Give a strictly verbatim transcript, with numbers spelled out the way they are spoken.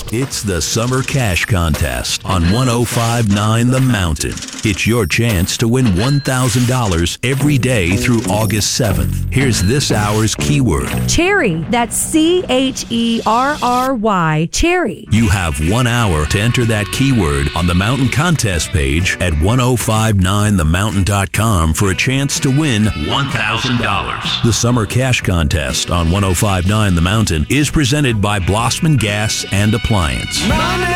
It's the Summer Cash Contest on one oh five point nine The Mountain. It's your chance to win one thousand dollars every day through August seventh. Here's this hour's keyword. Cherry. That's C H E R R Y. Cherry. You have one hour to enter that keyword on the Mountain Contest page at ten fifty-nine the mountain dot com for a chance to win one thousand dollars. The Summer Cash Contest on ten fifty-nine The Mountain is presented by Blossman Gas and Appliance. Money